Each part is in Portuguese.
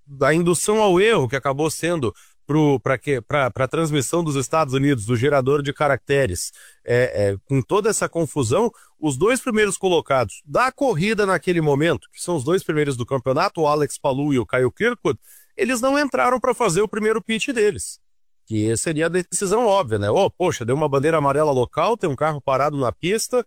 da indução ao erro que acabou sendo para a transmissão dos Estados Unidos, do gerador de caracteres, com toda essa confusão, os dois primeiros colocados da corrida naquele momento, que são os dois primeiros do campeonato, o Alex Palou e o Kyle Kirkwood, eles não entraram para fazer o primeiro pit deles. Que seria a decisão óbvia, né? Poxa, deu uma bandeira amarela local, tem um carro parado na pista,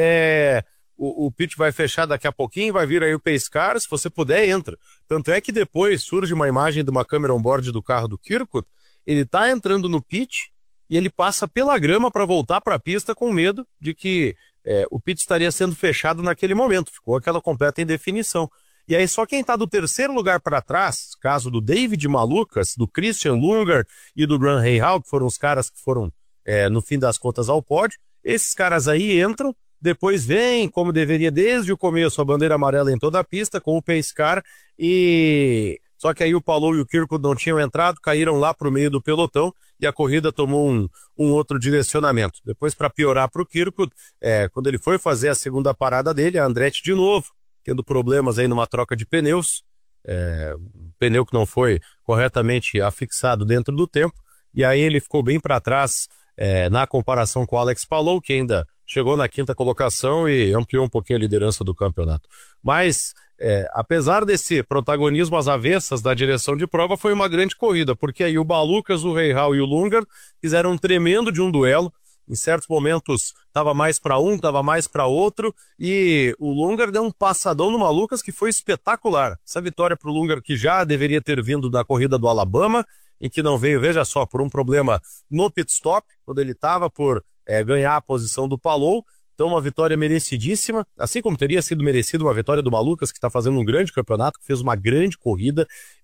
o pit vai fechar daqui a pouquinho, vai vir aí o pace car, se você puder, entra. Tanto é que depois surge uma imagem de uma câmera on-board do carro do Kirkwood, ele tá entrando no pit e ele passa pela grama para voltar para a pista com medo de que o pit estaria sendo fechado naquele momento, ficou aquela completa indefinição. E aí só quem está do terceiro lugar para trás, caso do David Malukas, do Christian Lundgaard e do Graham Rahal, que foram os caras que foram, no fim das contas, ao pódio, esses caras aí entram, depois vem, como deveria desde o começo, a bandeira amarela em toda a pista, com o pace car, só que aí o Palou e o Kirkwood não tinham entrado, caíram lá para o meio do pelotão, e a corrida tomou um outro direcionamento. Depois, para piorar para o Kirkwood, quando ele foi fazer a segunda parada dele, a Andretti de novo, tendo problemas aí numa troca de pneus, pneu que não foi corretamente afixado dentro do tempo, e aí ele ficou bem para trás na comparação com o Alex Palou, que ainda chegou na quinta colocação e ampliou um pouquinho a liderança do campeonato. Mas, apesar desse protagonismo às avessas da direção de prova, foi uma grande corrida, porque aí o Malukas, o Rahal e o Lundgaard fizeram um tremendo de um duelo. Em certos momentos estava mais para um, estava mais para outro, e o Lundgaard deu um passadão no Malukas que foi espetacular. Essa vitória para o Lundgaard, que já deveria ter vindo da corrida do Alabama, e que não veio, veja só, por um problema no pit stop, quando ele estava por ganhar a posição do Palou. Então uma vitória merecidíssima, assim como teria sido merecida uma vitória do Malukas, que está fazendo um grande campeonato, que fez uma grande corrida,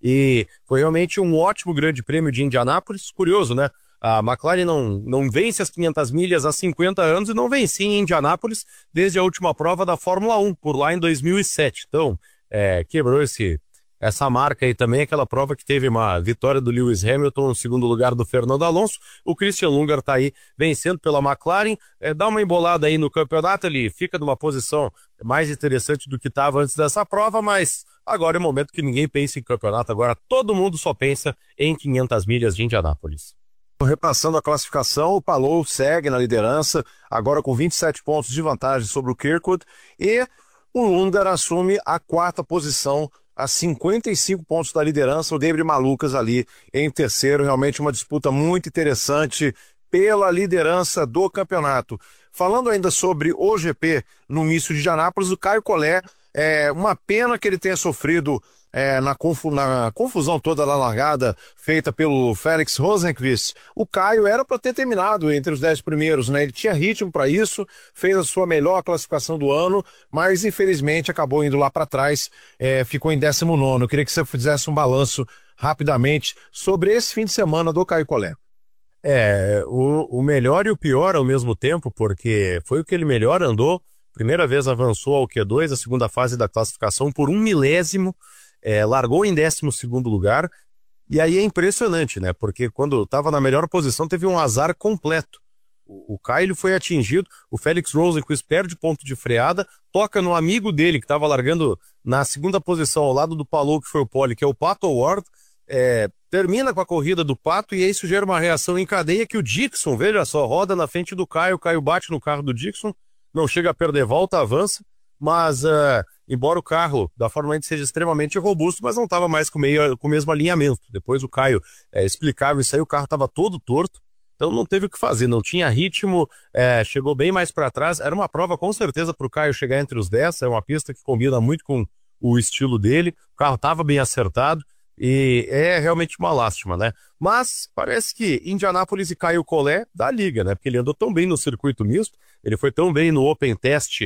e foi realmente um ótimo grande prêmio de Indianápolis. Curioso, né? A McLaren não vence as 500 milhas há 50 anos e não vencia em Indianápolis desde a última prova da Fórmula 1, por lá em 2007. Então, quebrou essa marca aí também, aquela prova que teve uma vitória do Lewis Hamilton no segundo lugar do Fernando Alonso. O Christian Lundgaard está aí vencendo pela McLaren, dá uma embolada aí no campeonato, ele fica numa posição mais interessante do que estava antes dessa prova, mas agora é o momento que ninguém pensa em campeonato, agora todo mundo só pensa em 500 milhas de Indianápolis. Repassando a classificação, o Palou segue na liderança, agora com 27 pontos de vantagem sobre o Kirkwood, e o Lundgaard assume a quarta posição, a 55 pontos da liderança, o David Malukas ali em terceiro. Realmente uma disputa muito interessante pela liderança do campeonato. Falando ainda sobre o GP no início de Indianápolis, o Caio Collet, uma pena que ele tenha sofrido na confusão toda da largada feita pelo Felix Rosenqvist. O Caio era para ter terminado entre os 10 primeiros, né? Ele tinha ritmo para isso, fez a sua melhor classificação do ano, mas infelizmente acabou indo lá para trás, ficou em 19º. Eu queria que você fizesse um balanço rapidamente sobre esse fim de semana do Caio Collet. O melhor e o pior ao mesmo tempo, porque foi o que ele melhor andou. Primeira vez avançou ao Q2, a segunda fase da classificação, por 1 milésimo, largou em 12º lugar, e aí é impressionante, né? Porque quando estava na melhor posição, teve um azar completo. O Caio foi atingido, o Felix Rosenqvist perde ponto de freada, toca no amigo dele, que estava largando na segunda posição, ao lado do Palou, que foi o pole, que é o Pato O'Ward, termina com a corrida do Pato, e aí isso gera uma reação em cadeia que o Dixon, veja só, roda na frente do Caio, o Caio bate no carro do Dixon, não chega a perder volta, avança, mas embora o carro da Fórmula 1 seja extremamente robusto, mas não estava mais com o mesmo alinhamento. Depois o Caio explicava isso aí, o carro estava todo torto, então não teve o que fazer, não tinha ritmo, chegou bem mais para trás. Era uma prova com certeza para o Caio chegar entre os 10, é uma pista que combina muito com o estilo dele, o carro estava bem acertado, e é realmente uma lástima, né? Mas parece que Indianápolis e Caio Collet dá liga, né? Porque ele andou tão bem no circuito misto, ele foi tão bem no Open Test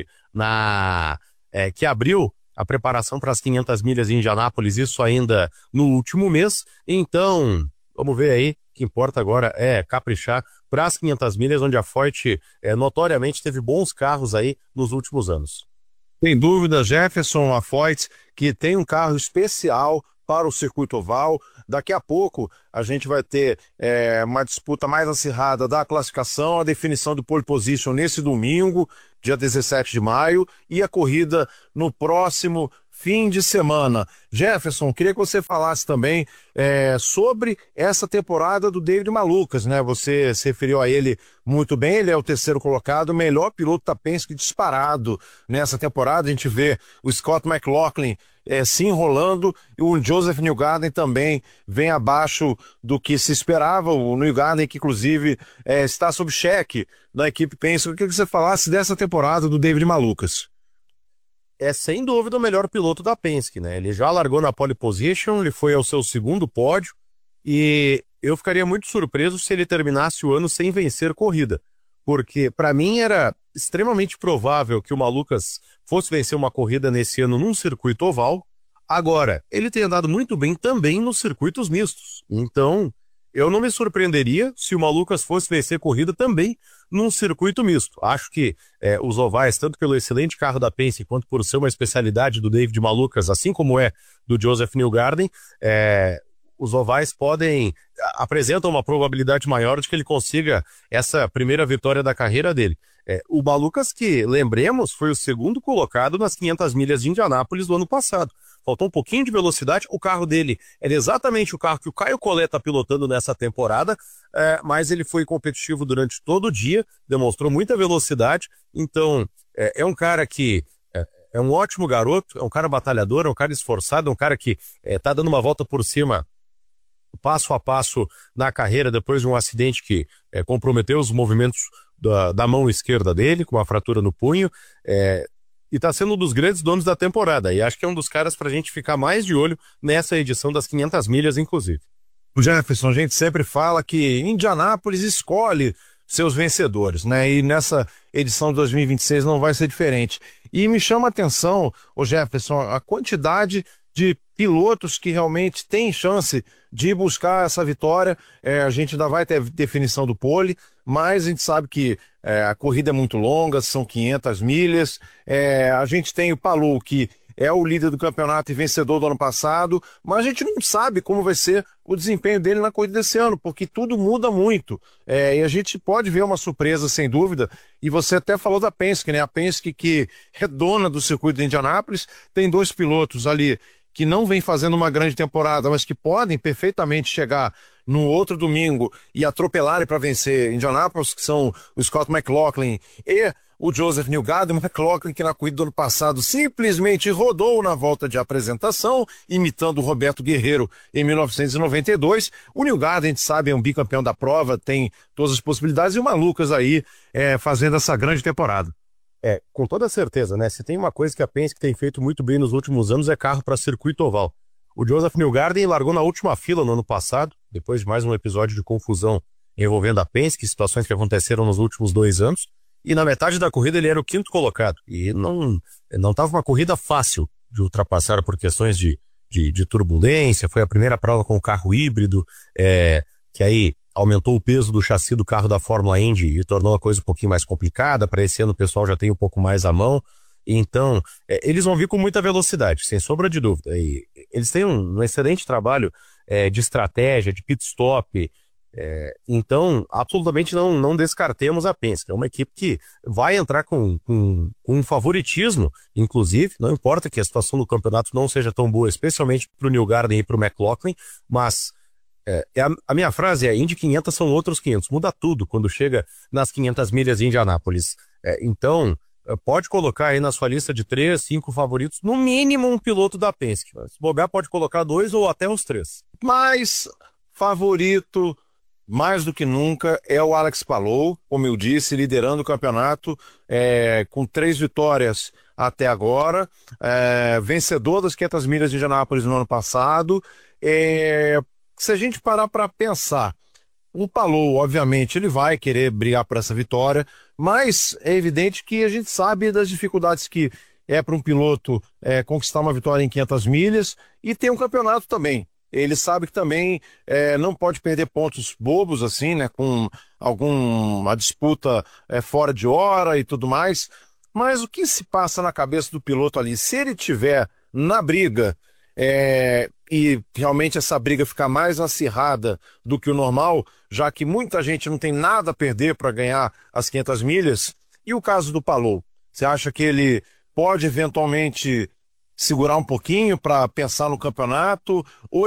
que abriu a preparação para as 500 milhas em Indianápolis, isso ainda no último mês. Então, vamos ver aí, o que importa agora é caprichar para as 500 milhas, onde a Foyt notoriamente teve bons carros aí nos últimos anos. Sem dúvida, Jefferson, a Foyt, que tem um carro especial para o circuito oval. Daqui a pouco a gente vai ter uma disputa mais acirrada da classificação, a definição do pole position nesse domingo, dia 17 de maio, e a corrida no próximo fim de semana. Jefferson, queria que você falasse também sobre essa temporada do David Malukas, né? Você se referiu a ele muito bem, ele é o terceiro colocado, o melhor piloto da Penske disparado nessa temporada. A gente vê o Scott McLaughlin se enrolando e o Joseph Newgarden também vem abaixo do que se esperava. O Newgarden, que inclusive está sob cheque na equipe Penske. Eu queria que você falasse dessa temporada do David Malukas. É sem dúvida o melhor piloto da Penske, né? Ele já largou na pole position, ele foi ao seu segundo pódio e eu ficaria muito surpreso se ele terminasse o ano sem vencer corrida, porque para mim era extremamente provável que o Malukas fosse vencer uma corrida nesse ano num circuito oval. Agora, ele tem andado muito bem também nos circuitos mistos, então eu não me surpreenderia se o Malukas fosse vencer corrida também num circuito misto. Acho que os ovais, tanto pelo excelente carro da Penske, quanto por ser uma especialidade do David Malukas, assim como é do Joseph Newgarden, os ovais apresentam uma probabilidade maior de que ele consiga essa primeira vitória da carreira dele. O Malukas, que, lembremos, foi o segundo colocado nas 500 milhas de Indianápolis do ano passado. Faltou um pouquinho de velocidade, o carro dele era exatamente o carro que o Caio Collet está pilotando nessa temporada, mas ele foi competitivo durante todo o dia, demonstrou muita velocidade, então é um cara que é um ótimo garoto, é um cara batalhador, é um cara esforçado, é um cara que está dando uma volta por cima passo a passo na carreira depois de um acidente que comprometeu os movimentos da mão esquerda dele, com uma fratura no punho, e está sendo um dos grandes donos da temporada, e acho que é um dos caras para a gente ficar mais de olho nessa edição das 500 milhas, inclusive. O Jefferson, a gente sempre fala que Indianápolis escolhe seus vencedores, né? E nessa edição de 2026 não vai ser diferente. E me chama a atenção, o Jefferson, a quantidade de pilotos que realmente têm chance de buscar essa vitória. A gente ainda vai ter definição do pole, mas a gente sabe que a corrida é muito longa, são 500 milhas. A gente tem o Palou, que é o líder do campeonato e vencedor do ano passado, mas a gente não sabe como vai ser o desempenho dele na corrida desse ano, porque tudo muda muito. E a gente pode ver uma surpresa, sem dúvida, e você até falou da Penske, né? A Penske, que é dona do circuito de Indianápolis, tem dois pilotos ali que não vem fazendo uma grande temporada, mas que podem perfeitamente chegar no outro domingo e atropelarem para vencer Indianápolis, que são o Scott McLaughlin e o Joseph Newgarden. McLaughlin, que na corrida do ano passado simplesmente rodou na volta de apresentação, imitando o Roberto Guerreiro em 1992. O Newgarden, a gente sabe, é um bicampeão da prova, tem todas as possibilidades, e o Malukas aí fazendo essa grande temporada. Com toda certeza, né? Se tem uma coisa que a Penske tem feito muito bem nos últimos anos é carro para circuito oval. O Joseph Newgarden largou na última fila no ano passado, depois de mais um episódio de confusão envolvendo a Penske, situações que aconteceram nos últimos 2 anos, e na metade da corrida ele era o 5º colocado. E não estava uma corrida fácil de ultrapassar por questões de turbulência. Foi a primeira prova com o carro híbrido, que aí aumentou o peso do chassi do carro da Fórmula Indy e tornou a coisa um pouquinho mais complicada. Para esse ano o pessoal já tem um pouco mais à mão. Então, eles vão vir com muita velocidade, sem sombra de dúvida. E eles têm um excelente trabalho de estratégia, de pit stop. Então, absolutamente não descartemos a Penske. É uma equipe que vai entrar com um favoritismo, inclusive. Não importa que a situação do campeonato não seja tão boa, especialmente para o Newgarden e para o McLaughlin, mas a minha frase é: Indy 500 são outros 500. Muda tudo quando chega nas 500 milhas de Indianápolis. Então, pode colocar aí na sua lista de 3, 5 favoritos, no mínimo um piloto da Penske. Se bobear, pode colocar 2 ou até os 3. Mas favorito, mais do que nunca, é o Alex Palou, como eu disse, liderando o campeonato, com 3 vitórias até agora, vencedor das 500 milhas de Indianápolis no ano passado. Se a gente parar para pensar, o Palou, obviamente, ele vai querer brigar por essa vitória, mas é evidente que a gente sabe das dificuldades que é para um piloto conquistar uma vitória em 500 milhas e ter um campeonato também. Ele sabe que também não pode perder pontos bobos, assim, né, com alguma disputa fora de hora e tudo mais. Mas o que se passa na cabeça do piloto ali? Se ele tiver na briga e realmente essa briga ficar mais acirrada do que o normal, já que muita gente não tem nada a perder para ganhar as 500 milhas, e o caso do Palou? Você acha que ele pode eventualmente segurar um pouquinho para pensar no campeonato? Ou